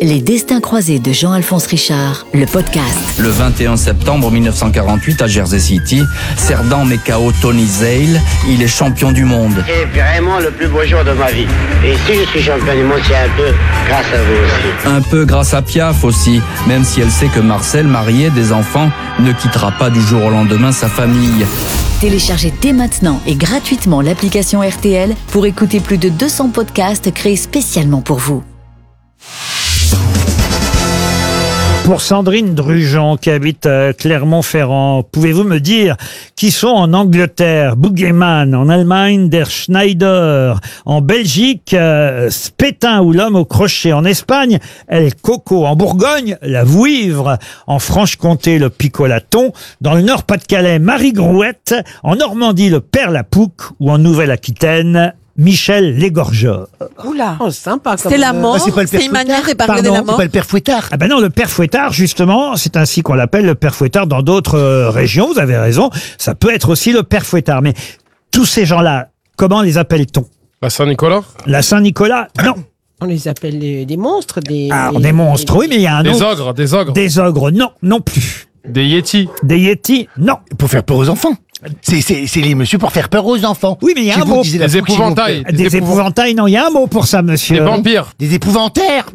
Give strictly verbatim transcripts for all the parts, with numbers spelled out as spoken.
Les destins croisés de Jean-Alphonse Richard, le podcast. Le vingt et un septembre mille neuf cent quarante-huit à Jersey City, Cerdan met K O Tony Zale, il est champion du monde. C'est vraiment le plus beau jour de ma vie. Et si je suis champion du monde, c'est un peu grâce à vous aussi. Un peu grâce à Piaf aussi, même si elle sait que Marcel, marié, des enfants, ne quittera pas du jour au lendemain sa famille. Téléchargez dès maintenant et gratuitement l'application R T L pour écouter plus de deux cents podcasts créés spécialement pour vous. Pour Sandrine Drujon, qui habite euh, Clermont-Ferrand, pouvez-vous me dire qui sont en Angleterre, Boogeyman, en Allemagne, Der Schneider, en Belgique, euh, Spétin ou l'homme au crochet, en Espagne, El Coco, en Bourgogne, la Vouivre, en Franche-Comté, le Picolaton, dans le Nord-Pas-de-Calais, Marie Grouette, en Normandie, le Père Lapouque ou en Nouvelle-Aquitaine, Michel Légorgeur. Oula, oh, sympa. C'est la mort, Ah, c'est pas le père c'est une manière Fouettard. d'épargner Pardon, la C'est mort. pas le père Fouettard. Ah ben non, le père Fouettard, justement, c'est ainsi qu'on l'appelle, le père Fouettard dans d'autres euh, régions, vous avez raison, ça peut être aussi le père Fouettard. Mais tous ces gens-là, comment les appelle-t-on? La Saint-Nicolas. La Saint-Nicolas? Non. On les appelle des, des monstres, des... Alors, des monstres, oui, mais il y a un Des autre. ogres, des ogres. Des ogres, non, non plus. Des yétis. Des yétis, non. Pour faire peur aux enfants. C'est, c'est, c'est les messieurs pour faire peur aux enfants. Oui, mais il y a Qui un vous mot. disait la Des fois que si vous- épouvantails. Des épouvant- épouvantails, non, il y a un mot pour ça, monsieur. Des vampires. Des épouvantaires.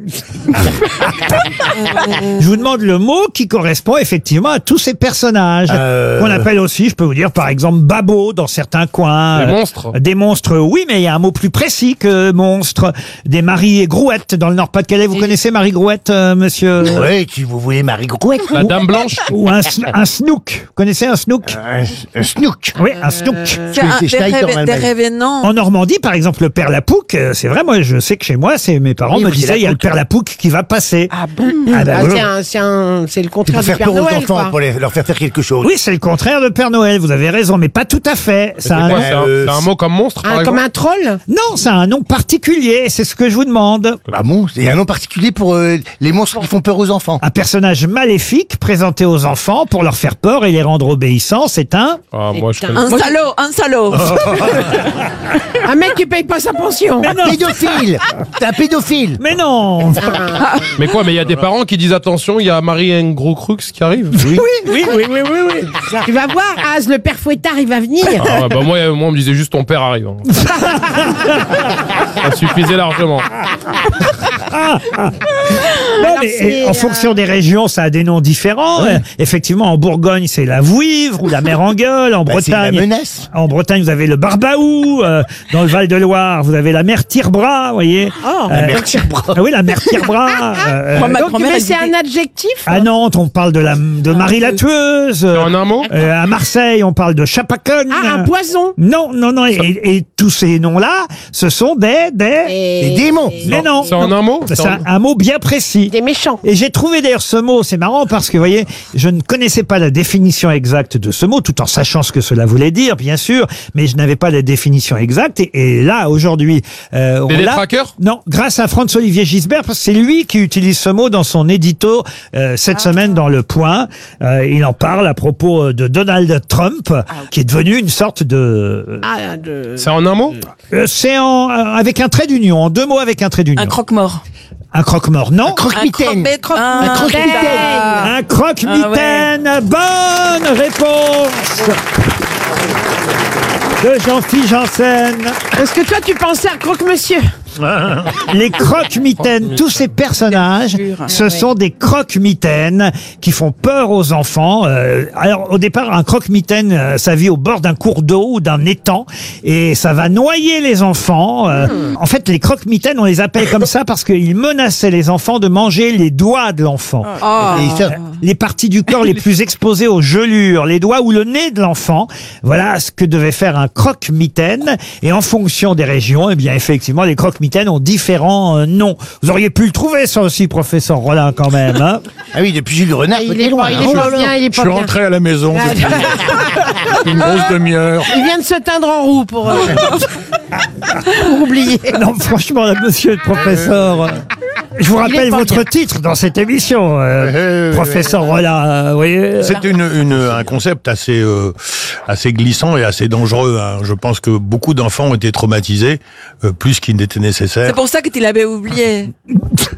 Je vous demande le mot qui correspond effectivement à tous ces personnages. Euh. Qu'on appelle aussi, je peux vous dire, par exemple, Babot dans certains coins. Des Euh, monstres. Des monstres, oui, mais il y a un mot plus précis que monstre. Des Marie et Grouette dans le Nord-Pas-de-Calais. Vous connaissez Marie Grouette, euh, monsieur? Ouais, si vous voulez Marie Grouette. La Dame Blanche. Ou un, s- un snook. Vous connaissez un snook? Un, un snook. Oui, un snook. C'est un- c'est des, Schneider réve- en des Allemagne. révénants. En Normandie, par exemple, le père Lapouque, euh, c'est vrai, moi, je sais que chez moi, c'est mes parents Oui, me vous, c'est disaient, la il y a le poutre. père Lapouque qui va passer. Ah bon Ah, bah, Ah, oui. c'est, un, c'est, un, c'est le C'est contraire pour du faire Père peur aux Noël, enfants, quoi. pour les- leur faire faire quelque chose. Oui, c'est le contraire de Père Noël, vous avez raison, mais pas tout à fait. C'est Ça a un quoi nom- C'est un, Euh, c'est un mot comme monstre, par Un, comme exemple. un troll. Non, ça a un nom particulier, c'est ce que je vous demande. Ah bon, il y a un nom particulier pour euh, les monstres qui font peur aux enfants. Un personnage maléfique présenté aux enfants pour leur faire peur et les rendre obéissants, c'est un... Ah, moi, je Putain. connais. Un salaud, un salaud. Un mec qui paye pas sa pension. Mais non, Pédophile. C'est un pédophile. mais non. Mais quoi, mais il y a des parents qui disent attention, il y a Marie un gros crux qui arrive. Oui, oui, oui, oui, oui, oui. Tu vas voir, Az, le Père Fouettard, il va venir. Ah, ouais, bah, moi, euh, moi, on me disait juste ton père arrive. hein. Ça suffisait largement. Non, Alors, mais, c'est, en euh, fonction des régions, ça a des noms différents. Euh, effectivement, en Bourgogne, c'est la Vouivre ou la mer en gueule. En Bah, c'est la Bretagne, menace. en Bretagne, vous avez le Barbaou. Euh, dans le Val-de-Loire, vous avez la mer Tire-Bras, vous voyez. Oh, Euh, Mère Tire-Bras. Ah oui, la mer Tire-Bras. euh, Moi, ma donc, grand-mère, mais elle c'est disait- un adjectif. À Nantes, on parle de, la, de Marie la Tueuse. En un mot. Euh, à Marseille, on parle de Chapaconne. Ah, un poison. Non, non, non. Et, et tous ces noms-là, ce sont des... des... Et- Des démons. Mais non. C'est en un mot. C'est C'est en- un, un mot bien précis. Des méchants. Et j'ai trouvé d'ailleurs ce mot, c'est marrant parce que, vous voyez, je ne connaissais pas la définition exacte de ce mot, tout en sachant ce que cela voulait dire, bien sûr, mais je n'avais pas la définition exacte. Et, et là, aujourd'hui, euh, Des on l'a- détraqueurs. Non, grâce à Franz-Olivier Gisbert, parce que c'est lui qui utilise ce mot dans son édito euh, cette semaine dans Le Point. Euh, il en parle à propos de Donald Trump, qui est devenu une sorte de... Ah, de... C'est en un mot. Euh, c'est en, euh, avec un trait d'union, en deux mots avec un trait d'union. Un croque-mort. Un croque-mort, non. Un Croque-mitaine. croque-bête. Un croque-mitaine. Un croque-mitaine. Bonne réponse de Jean-Philippe Janssen. Est-ce que toi, tu pensais à Croque-Monsieur? Les croque-mitaines, tous ces personnages, ce sont des croque-mitaines qui font peur aux enfants. Euh, alors, au départ, un croque-mitaine, euh, ça vit au bord d'un cours d'eau ou d'un étang et ça va noyer les enfants. Euh, En fait, les croque-mitaines, on les appelle comme ça parce qu'ils menaçaient les enfants de manger les doigts de l'enfant. Oh. Et ça, Les parties du corps les plus exposées aux gelures, les doigts ou le nez de l'enfant. Voilà ce que devait faire un croque-mitaine. Et en fonction des régions, eh bien, effectivement, les croque-mitaines ont différents euh, noms. Vous auriez pu le trouver, ça aussi, professeur Rollin, quand même, hein. ah oui, depuis Jules Renard, Il est pas, il est pas bien, il est Je pas suis bien. rentré à la maison Ah, depuis une grosse demi-heure. Il vient de se teindre en roue pour, euh, pour oublier. Non, franchement, là, monsieur le professeur, euh, je vous rappelle pas votre bien. titre dans cette émission, euh, Euh, professeur Rollin, euh, vous voyez. C'est une, une, un concept assez, euh, assez glissant et assez dangereux. Hein. Je pense que beaucoup d'enfants ont été traumatisés, euh, plus qu'il n'était nécessaire. C'est pour ça que tu l'avais oublié.